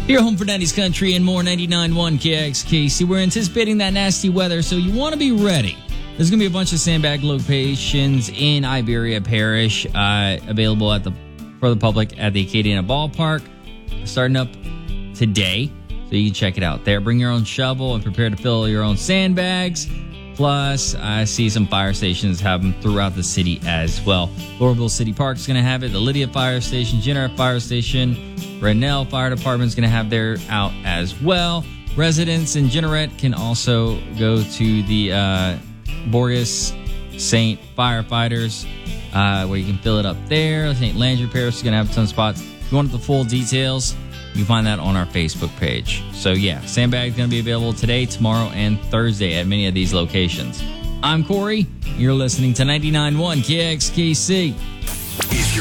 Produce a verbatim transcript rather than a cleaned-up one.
Your home for nineties country and more, ninety-nine point one K X K C. We're anticipating that nasty weather, so you want to be ready. There's going to be a bunch of sandbag locations in Iberia Parish uh, available at the for the public at the Acadiana Ballpark, starting up today, so you can check it out there. Bring your own shovel and prepare to fill your own sandbags. Plus, I see some fire stations have them throughout the city as well. Laurelville City Park is going to have it. The Lydia Fire Station, Jenner Fire Station, Renell Fire Department is going to have their out as well. Residents in Jeanerette can also go to the uh, Borges Saint Firefighters, uh, where you can fill it up there. Saint Landry Parish is going to have a ton of spots. If you want the full details, you can find that on our Facebook page. So yeah, sandbag is going to be available today, tomorrow, and Thursday at many of these locations. I'm Corey. You're listening to ninety-nine point one K X K C. If you're